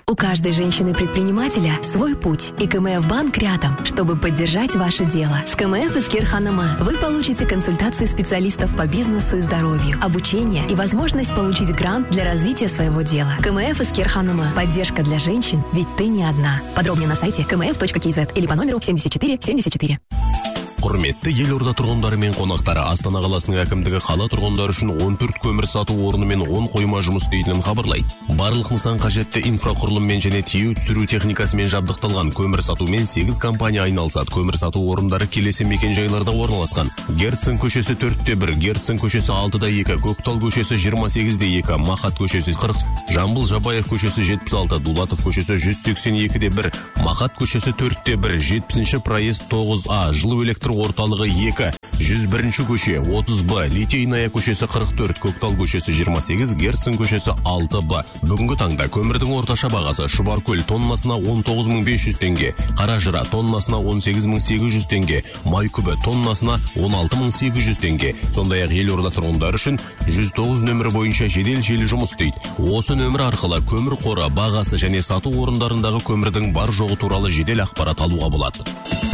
У каждой женщины-предпринимателя свой путь, и КМФ Банк рядом, чтобы поддержать ваше дело. С КМФ из Кирханама вы получите консультации специалистов по бизнесу и здоровью, обучение и возможность получить грант для развития своего дела. КМФ из Кирханама. Поддержка для женщин, ведь ты не одна. Подробнее на сайте kmf.kz или по номеру 7474. Құрметті елорда тұрғындары мен қонақтары, Астана қаласының әкімдігі қала тұрғындары үшін 14 көмір сату орны мен 10 қойма жұмыс істейтінін хабарлайды. Барлық нысан қажетті инфрақұрылыммен және тиеу түсіру техникасымен жабдықталған. Көмір сатумен 8 компания айналысады. Көмір сату орындары келесі мекен-жайларда орналасқан: Герцен көшесі 4-1, Герцен көшесі 6-2, Көктал көшесі 28-2, Махат көшесі 40, Жамбыл Жабаев көшесі 76, Дулатов көшесі 182-1, Махат көшесі 4-1, 70-ші проезд 9А, жылу электр орталығы 2, 101-ші көше 30Б, Литейная көшесі 44, Көктал көшесі 28, Герцен көшесі 6Б. Бүгінгі таңда көмірдің орташа бағасы Шұбаркөл тоннасына 19.500 теңге, Қаражыра тоннасына 18.800 теңге, Майкүбі тоннасына 16.800 теңге. Сондай-ақ елорда тұрғындары үшін 109 нөмірі бойынша жедел желі жұмыс істейді. Осы нөмір арқылы көмір қоры, бағасы және сату орындарындағы көмірдің бар жоғы туралы жедел ақпарат алуға болады.